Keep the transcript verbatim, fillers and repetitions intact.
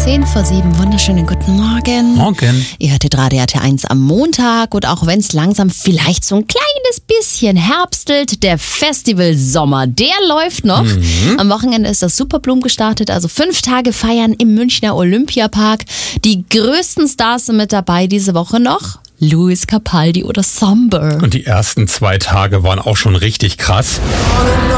zehn vor sieben, wunderschönen guten Morgen. Morgen. Ihr hörtet Radio R T eins am Montag und auch wenn es langsam vielleicht so ein kleines bisschen herbstelt, der Festivalsommer, der läuft noch. Mhm. Am Wochenende ist das Superblumen gestartet, also fünf Tage feiern im Münchner Olympiapark. Die größten Stars sind mit dabei diese Woche noch. Lewis Capaldi oder Somber. Und die ersten zwei Tage waren auch schon richtig krass.